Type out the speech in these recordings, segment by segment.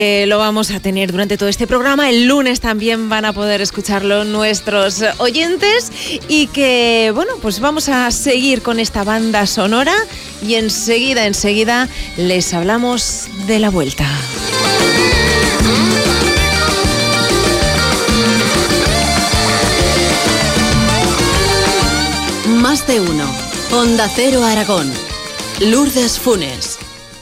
Lo vamos a tener durante todo este programa. El lunes también van a poder escucharlo nuestros oyentes. Y que, bueno, pues vamos a seguir con esta banda sonora. Y enseguida les hablamos de la vuelta. Más de uno. Onda Cero Aragón. Lourdes Funes.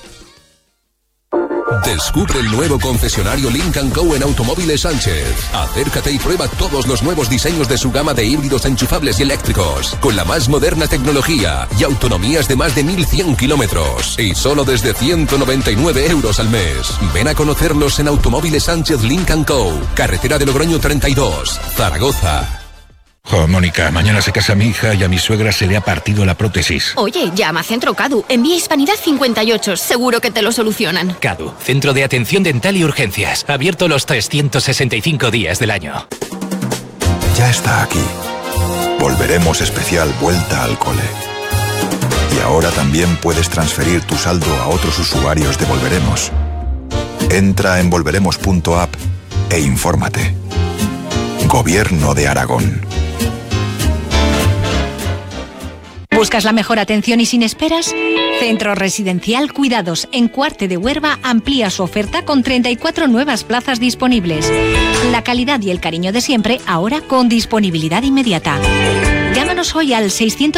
Descubre el nuevo concesionario Lynk & Co en Automóviles Sánchez. Acércate y prueba todos los nuevos diseños de su gama de híbridos enchufables y eléctricos, con la más moderna tecnología y autonomías de más de 1.100 kilómetros. Y solo desde 199 euros al mes. Ven a conocerlos en Automóviles Sánchez Lynk & Co. Carretera de Logroño 32, Zaragoza. Jo, Mónica, mañana se casa mi hija y a mi suegra se le ha partido la prótesis. Oye, llama a Centro Cadu. Envía Hispanidad 58. Seguro que te lo solucionan. Cadu, Centro de Atención Dental y Urgencias. Abierto los 365 días del año. Ya está aquí. Volveremos especial Vuelta al Cole. Y ahora también puedes transferir tu saldo a otros usuarios de Volveremos. Entra en volveremos.app e infórmate. Gobierno de Aragón. ¿Buscas la mejor atención y sin esperas? Centro Residencial Cuidados en Cuarte de Huerva amplía su oferta con 34 nuevas plazas disponibles. La calidad y el cariño de siempre, ahora con disponibilidad inmediata. Llámanos hoy al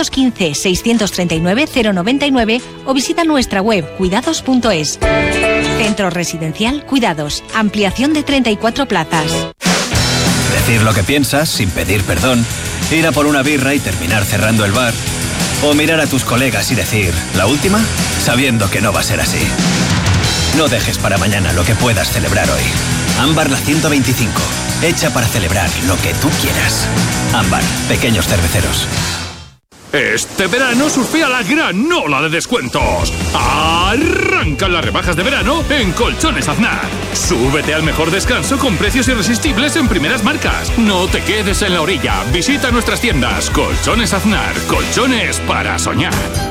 615-639-099 o visita nuestra web cuidados.es. Centro Residencial Cuidados, ampliación de 34 plazas. Decir lo que piensas sin pedir perdón, ir a por una birra y terminar cerrando el bar. O mirar a tus colegas y decir, ¿la última? Sabiendo que no va a ser así. No dejes para mañana lo que puedas celebrar hoy. Ámbar la 125, hecha para celebrar lo que tú quieras. Ámbar, pequeños cerveceros. Este verano surfea la gran ola de descuentos. Arrancan las rebajas de verano en Colchones Aznar. Súbete al mejor descanso con precios irresistibles en primeras marcas. No te quedes en la orilla. Visita nuestras tiendas. Colchones Aznar. Colchones para soñar.